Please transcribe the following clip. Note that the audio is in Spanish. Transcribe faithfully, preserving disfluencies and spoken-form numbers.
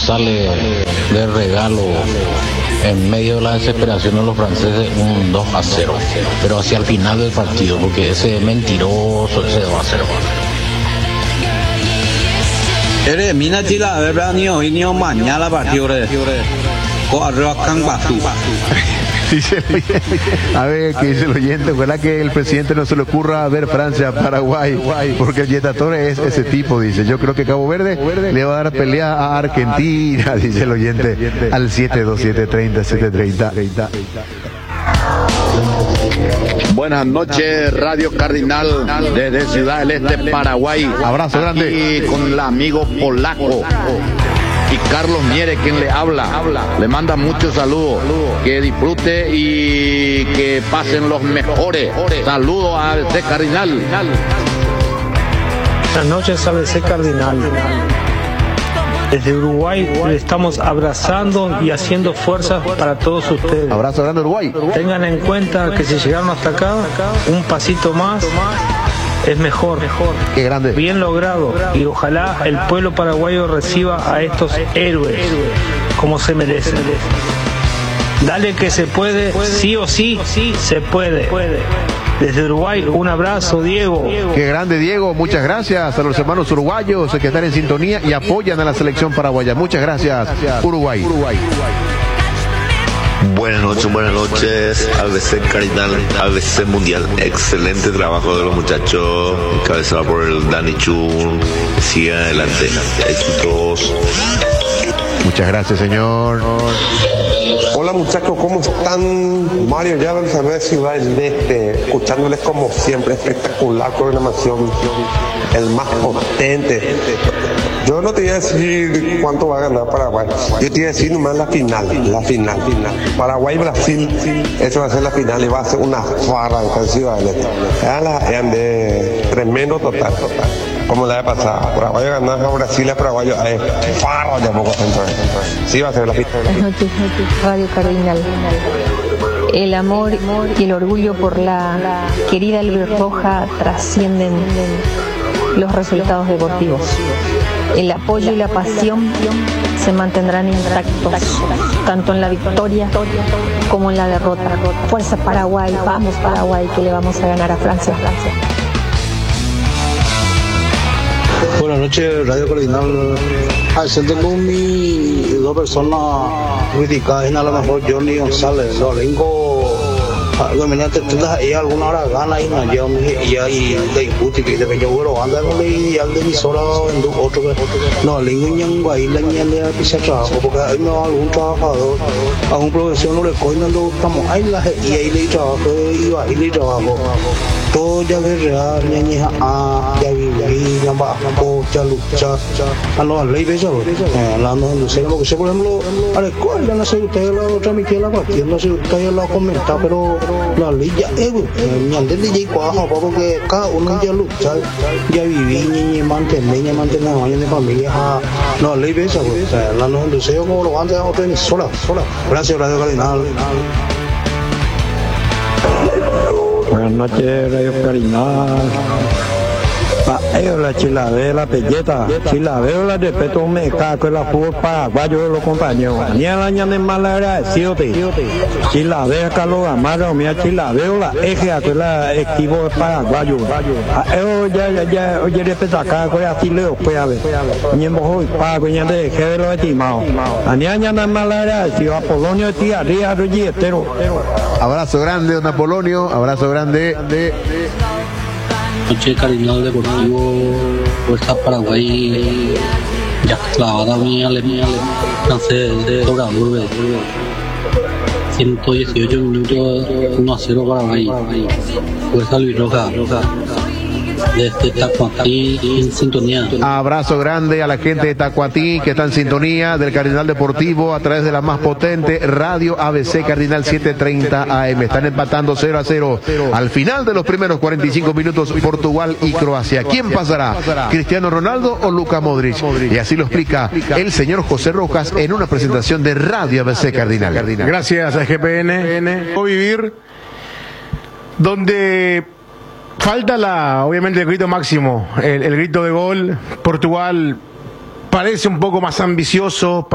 sale de regalo en medio de la desesperación de los franceses un dos a cero, pero hacia el final del partido, porque ese mentiroso, ese dos a cero. Eres mina chila, verdad, ni hoy ni mañana partido de Dice el oyente, a ver, ¿qué dice el oyente? Ojalá que el presidente no se le ocurra ver Francia, Paraguay, porque el Yetatore es ese tipo, dice. Yo creo que Cabo Verde le va a dar pelea a Argentina, dice el oyente, al siete dos siete treinta siete treinta. Buenas noches, Radio Cardinal, desde Ciudad del Este, Paraguay. Abrazo grande. Y con el amigo polaco. Y Carlos Mieres, quien le habla, le manda muchos saludos, que disfrute y que pasen los mejores. Saludos a A B C Cardinal. Buenas noches, A B C Cardinal. Desde Uruguay le estamos abrazando y haciendo fuerzas para todos ustedes. Abrazo grande Uruguay. Tengan en cuenta que si llegaron hasta acá, un pasito más es mejor, mejor. Qué grande. Bien logrado. Y ojalá el pueblo paraguayo reciba a estos héroes como se merecen. Dale que se puede, sí o sí, se puede. Desde Uruguay, un abrazo, Diego. Qué grande, Diego. Muchas gracias a los hermanos uruguayos que están en sintonía y apoyan a la selección paraguaya. Muchas gracias, Uruguay. Buenas noches, buenas noches, A B C Cardinal, A B C Mundial, excelente trabajo de los muchachos, encabezado por el Dani Chun, sigue adelante, éxitos. Muchas gracias, señor. Hola muchachos, ¿cómo están? Mario ya de Ciudad del Este, escuchándoles como siempre, espectacular programación, el más potente. Yo no te voy a decir cuánto va a ganar Paraguay, yo te voy a decir nomás la final, la final, final. Paraguay-Brasil, eso va a ser la final y va a ser una farra en Ciudad del Este. Es de tremendo total, total. Como la vez pasada, Paraguay ganar a Brasil, a Paraguay es farra de poco centro. Sí va a ser la final. Buenas noches, Radio Cardinal. El amor y el orgullo por la querida albirroja trascienden los resultados deportivos. El apoyo y la pasión se mantendrán intactos, tanto en la victoria como en la derrota. Fuerza Paraguay, vamos Paraguay, que le vamos a ganar a Francia. Buenas noches, Radio Cardinal. Al centro con mi dos personas criticadas, a lo mejor Johnny González, lo lingo. Dominante, todas ellas alguna hora gana y no lleva y ahí de disputa que de pequeño bueno anda no le al de mi sola en otro no lingo ñan ahí la ñan de pisa trabajo porque hay no algún trabajador a un profesión no le coinan lo estamos ahí la y ahí le trabajo y va y le trabajo todo ya que real ña a ya viví ya va o ya lucha a no ley de eso la no no sé lo que se por ejemplo a la escuela no sé usted lo transmitía la partida no sé usted lo comenta pero la ley ya es ñande de ya cuajo porque cada uno ya lucha ya viví ni mantener ni mantener a de familia no ley de eso la no no sé cómo lo antes a otra sola sola gracias Radio Cardinal. Buenas noches, Radio Cardinal. La chiladera, pelleta, chiladera de respeto me caco la fútbol paraguayo de los compañeros. Ni el año de mala era siete. Chiladera, Carlos Amaro, mira chiladera, eje a la equipo paraguayo. Ya, ya, ya, oye, respeto acá, que así leo, pues a ver. Ni mojo y pago, ni de eje de los estimados. Ni año de mala era, si Apolonio de tía, ría, rolletero. Abrazo grande, don Apolonio, abrazo grande. Noche Cardinal Deportivo, Fuerza Paraguay, ya clavada mi alemán, francés de Dorador, ciento dieciocho minutos, uno a cero Paraguay, Fuerza Albirroja, desde Tacuatí en sintonía. Abrazo grande a la gente de Tacuatí que está en sintonía del Cardinal Deportivo a través de la más potente Radio A B C Cardinal setecientos treinta A M. Están empatando cero a cero al final de los primeros cuarenta y cinco minutos Portugal y Croacia. ¿Quién pasará? ¿Cristiano Ronaldo o Luka Modric? Y así lo explica el señor José Rojas en una presentación de Radio A B C Cardinal. Gracias a G P N. O vivir donde falta la, obviamente el grito máximo, el, el grito de gol. Portugal parece un poco más ambicioso.